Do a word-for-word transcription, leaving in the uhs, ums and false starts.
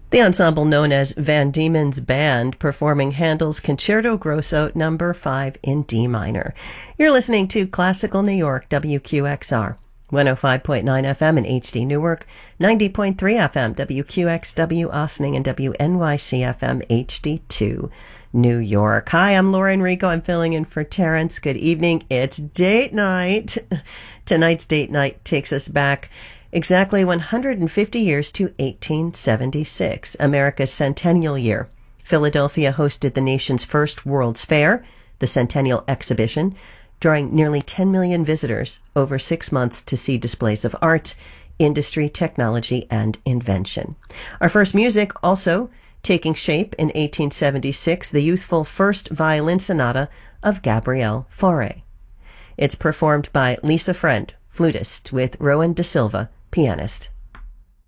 The ensemble known as Van Diemen's Band performing Handel's Concerto Grosso number five in D minor. You're listening to Classical New York, W Q X R, one oh five point nine F M in H D Newark, ninety point three F M, W Q X W Ossining, and W N Y C F M H D two, New York. Hi, I'm Laura Enrico. I'm filling in for Terrence. Good evening. It's date night. Tonight's date night takes us back exactly one hundred fifty years to eighteen seventy-six, America's centennial year. Philadelphia hosted the nation's first World's Fair, the Centennial Exhibition, drawing nearly ten million visitors over six months to see displays of art, industry, technology, and invention. Our first music also taking shape in eighteen seventy-six, the youthful First Violin Sonata of Gabriel Fauré. It's performed by Lisa Friend, flutist, with Rowan De Silva, pianist.